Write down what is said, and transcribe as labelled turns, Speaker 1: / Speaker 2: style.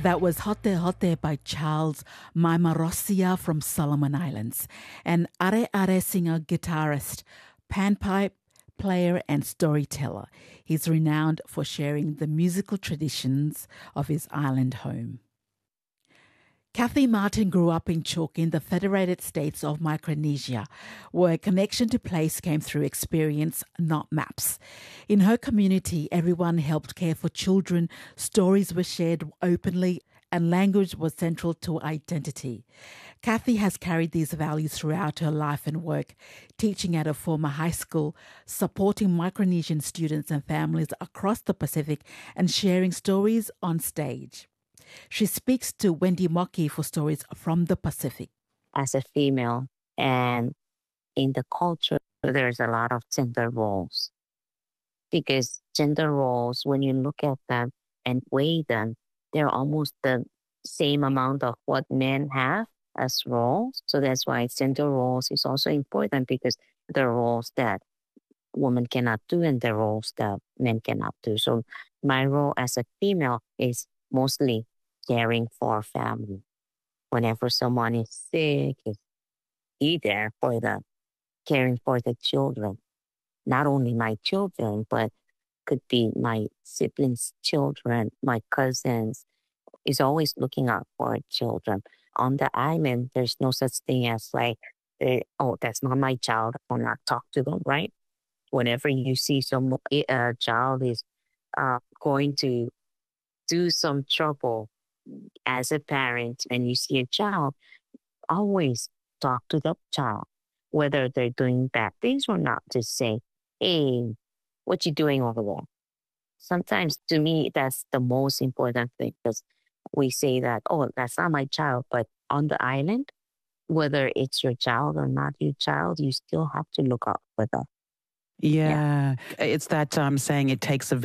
Speaker 1: That was Hote Hote by Charles Maimarosia from Solomon Islands, and Are Are singer, guitarist, panpipe player and storyteller. He's renowned for sharing the musical traditions of his island home. Kathy Martin grew up in Chuuk in the Federated States of Micronesia, where a connection to place came through experience, not maps. In her community, everyone helped care for children, stories were shared openly, and language was central to identity. Kathy has carried these values throughout her life and work, teaching at a former high school, supporting Micronesian students and families across the Pacific, and sharing stories on stage. She speaks to Wendy Mockey for stories from the Pacific.
Speaker 2: As a female, and in the culture, there's a lot of gender roles. Because gender roles, when you look at them and weigh them, they're almost the same amount of what men have as roles. So that's why gender roles is also important, because the roles that women cannot do and the roles that men cannot do. So my role as a female is mostly caring for family. Whenever someone is sick, be there for the caring for the children. Not only my children, but could be my siblings' children, my cousins. Is always looking out for children. On the island, there's no such thing as like, oh, that's not my child, I'll not talk to them, right? Whenever you see some child is going to do some trouble as a parent and you see a child, always talk to the child, whether they're doing bad things or not. Just say, hey, what you doing over there? Sometimes to me, that's the most important thing, because we say that, oh, that's not my child. But on the island, whether it's your child or not your child, you still have to look out for them.
Speaker 3: Yeah. It's that saying, it takes a